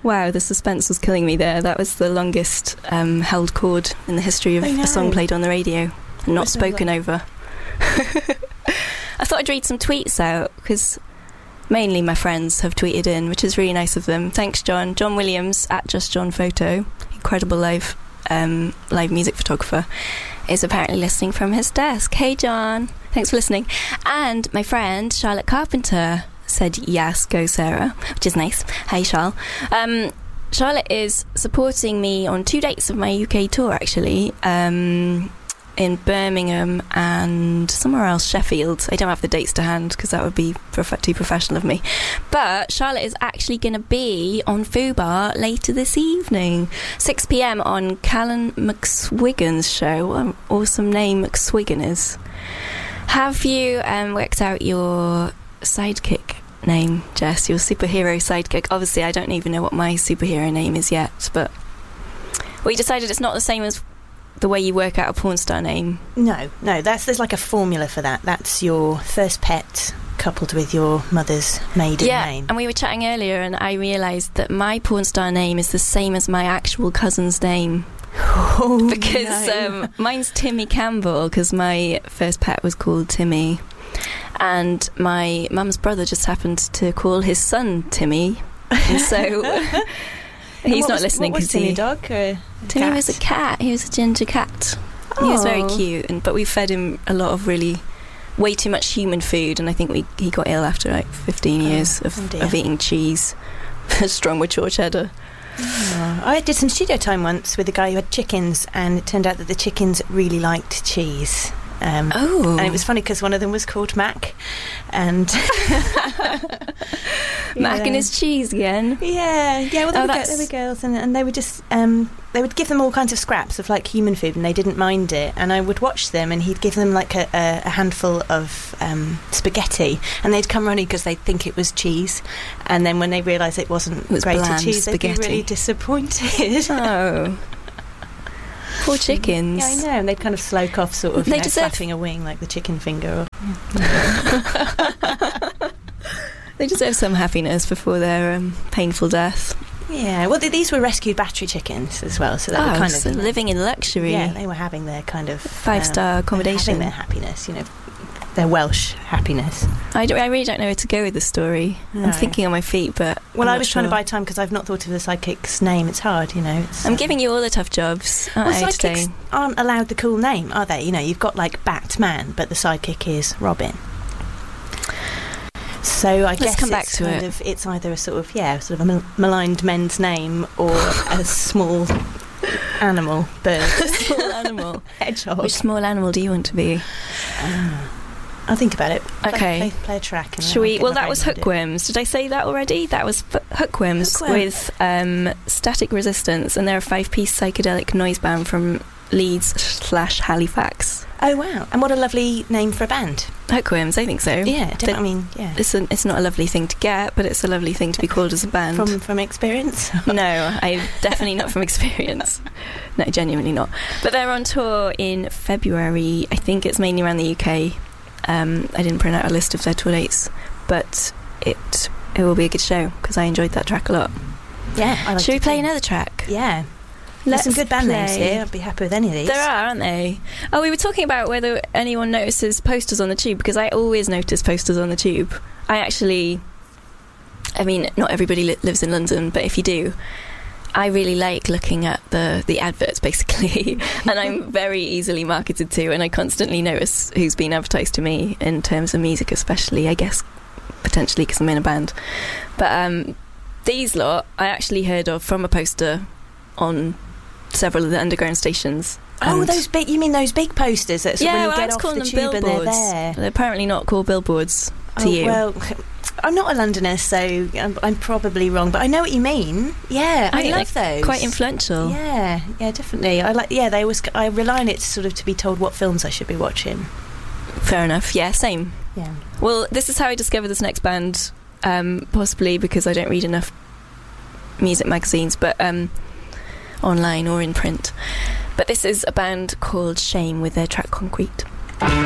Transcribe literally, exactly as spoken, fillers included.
Wow, the suspense was killing me there. That was the longest um, held chord in the history of a song played on the radio and not spoken over. I thought I'd read some tweets out because mainly my friends have tweeted in, which is really nice of them. Thanks, John. John Williams, at Just John Photo, incredible live um, live music photographer, is apparently listening from his desk. Hey, John. Thanks for listening. And my friend Charlotte Carpenter said, yes, go Sarah, which is nice. Hey, Charles. Um, Charlotte is supporting me on two dates of my U K tour, actually, um, in Birmingham and somewhere else, Sheffield. I don't have the dates to hand because that would be prof- too professional of me. But Charlotte is actually going to be on Fubar later this evening, six p.m. on Callan McSwiggan's show. What an awesome name McSwiggan is. Have you um, worked out your sidekick name, Jess? Your superhero sidekick? Obviously, I don't even know what my superhero name is yet, but we decided it's not the same as the way you work out a porn star name. No, no, that's there's like a formula for that. That's your first pet coupled with your mother's maiden yeah, name. And we were chatting earlier and I realised that my porn star name is the same as my actual cousin's name. Oh, because no. um, mine's Timmy Campbell, because my first pet was called Timmy, and my mum's brother just happened to call his son Timmy, and so he's not was, listening because he Timmy dog or a Timmy cat? was a cat. He was a ginger cat. Oh. He was very cute, and but we fed him a lot of really way too much human food, and I think we he got ill after like fifteen years oh, of, oh of eating cheese strong with raw cheddar. Oh, I did some studio time once with a guy who had chickens, and it turned out that the chickens really liked cheese. Um, oh. And it was funny because one of them was called Mac, and Mac yeah. and his cheese again. Yeah, yeah. Well, there, Oh, were, that's- go- there were girls, and, and they would just um, they would give them all kinds of scraps of like human food, and they didn't mind it. And I would watch them, and he'd give them like a, a, a handful of um, spaghetti, and they'd come running because they'd think it was cheese. And then when they realised it wasn't It was grated bland cheese, spaghetti. they'd be really disappointed. Oh. Poor chickens. Yeah, I know. And they'd kind of sloke off, sort of, They you know, deserve- flapping a wing like the chicken finger. Or, They deserve some happiness before their um, painful death. yeah. Well, th- these were rescued battery chickens as well, so they Oh, were kind so of living in luxury. Yeah, they were having their kind of Five-star um, accommodation. having their happiness, you know, their Welsh happiness. I, don't, I really don't know where to go with the story. No. I'm thinking on my feet, but Well, I'm I not was trying to sure. buy time because I've not thought of the sidekick's name. It's hard, you know. It's, I'm uh, giving you all the tough jobs, aren't well, I, sidekicks today? aren't allowed the cool name, are they? You know, you've got like Batman, but the sidekick is Robin. So I Let's guess come back it's to kind it. of it's either a sort of yeah, sort of a mal- maligned men's name or a small animal bird, Small animal. hedgehog. Which small animal do you want to be? I'll think about it. Play- Okay. Play, play a track. And then Shall I'll we? get Well, my that was brain around it. Hookworms. Did I say that already? That was f- Hookworms, Hookworm. with um, Static Resistance, and they're a five-piece psychedelic noise band from Leeds slash Halifax. Oh wow! And what a lovely name for a band. Hookworms, I think so. Yeah, The- definitely. I mean, yeah. It's, a, it's not a lovely thing to get, but it's a lovely thing to be called as a band. From from experience. No, I definitely not from experience. No, genuinely not. But they're on tour in February. I think it's mainly around the U K. Um, I didn't print out a list of their tour dates, but it it will be a good show because I enjoyed that track a lot. Yeah. I like Should we to play think. another track? Yeah. There's some Let's good band names play. here. I'd be happy with any of these. There are, aren't they? Oh, we were talking about whether anyone notices posters on the tube, because I always notice posters on the tube. I actually, I mean, not everybody li- lives in London, but if you do, I really like looking at the, the adverts, basically, and I'm very easily marketed to, and I constantly notice who's been advertised to me in terms of music, especially, I guess, potentially because I'm in a band. But um, these lot, I actually heard of from a poster on several of the underground stations. Oh, And- those big. You mean those big posters that sort of yeah, when you well, I get was off calling the them tube and they're billboards. there. They're apparently not called billboards to oh, you. Well, I'm not a Londoner, so I'm, I'm probably wrong, but I know what you mean. Yeah, I, think love they're those. Quite influential. Yeah, yeah, definitely. I like. Yeah, they always. I rely on it sort of to be told what films I should be watching. Fair enough. Yeah, same. Yeah. Well, this is how I discovered this next band, um, possibly because I don't read enough music magazines, but um, online or in print. But this is a band called Shame with their track Concrete.